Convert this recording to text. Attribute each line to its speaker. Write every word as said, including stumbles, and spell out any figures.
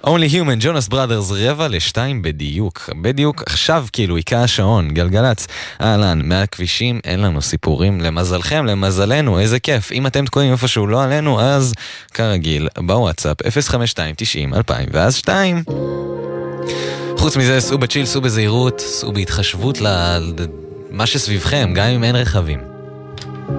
Speaker 1: Only Human, ג'ונס בראדרס, רבע לשתיים בדיוק. בדיוק עכשיו כאילו עיקה השעון, גלגלץ. אהלן, מהכבישים אין לנו סיפורים. למזלכם, למזלנו, איזה כיף. אם אתם תקועים איפשהו לא עלינו, אז כרגיל, בוואטסאפ אפס חמש שתיים תשעים אלפיים ואז שתיים. חוץ מזה, סעו בצ'יל, סעו בזהירות, סעו בהתחשבות למה שסביבכם, גם אם אין רכבים.